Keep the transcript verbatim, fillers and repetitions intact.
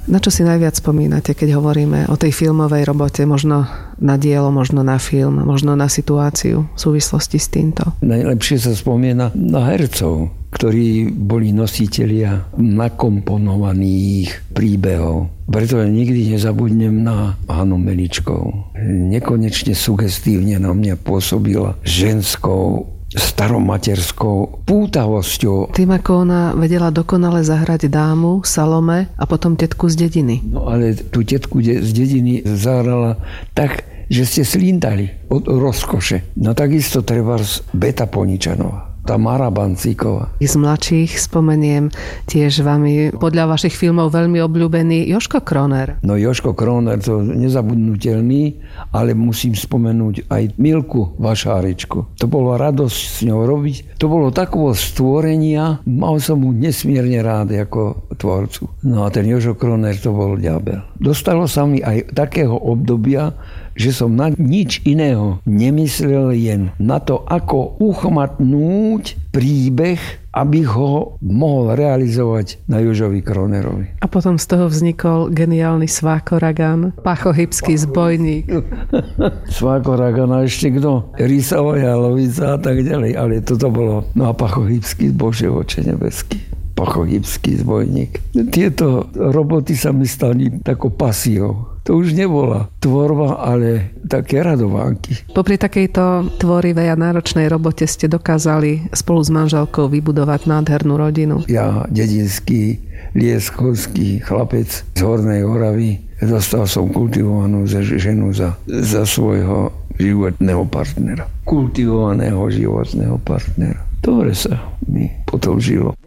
Na čo si najviac spomínate, keď hovoríme o tej filmovej robote, možno na dielo, možno na film, možno na situáciu v súvislosti s týmto? Najlepšie sa spomína na hercov, ktorí boli nositelia nakomponovaných príbehov. Preto nikdy nezabudnem na Hanu Meličkovú. Nekonečne sugestívne na mňa pôsobila ženskou staromaterskou pútavosťou. Tým, ako ona vedela dokonale zahrať dámu, Salome a potom tetku z dediny. No ale tú tetku z dediny zahrala tak, že ste slintali od rozkoše. No takisto trebárs Beta Poničanová. Tamara Bancíková. Z mladších spomeniem tiež vami podľa vašich filmov veľmi obľúbený Jožko Kroner. No Jožko Kroner to nezabudnutelný, ale musím spomenúť aj Milku Vašáričku. To bolo radosť s ňou robiť. To bolo takového stvorenia, mal som mu nesmierne rád ako tvorcu. No a ten Jožko Kroner to bol diabel. Dostalo sa mi aj takého obdobia, že som na nič iného nemyslel, jen na to, ako uchmatnúť príbeh, aby ho mohol realizovať na Jožovi Kronerovi. A potom z toho vznikol geniálny Sváko Ragan, Pachochypský zbojník. Sváko Ragan a ešte kto? Rysova Jalovica a tak ďalej. Ale toto bolo, no a Pachochypský, Bože oče nebeský. Pachochypský zbojník. Tieto roboty sa mi stali takou pasiou. To už nebola tvorba, ale také radovánky. Popri takejto tvorivej a náročnej robote ste dokázali spolu s manželkou vybudovať nádhernú rodinu. Ja, dedinský, lieskovský chlapec z Hornej Oravy, dostal som kultivovanú ženu za, za svojho životného partnera. Kultivovaného životného partnera. Dobre sa mi potom žilo.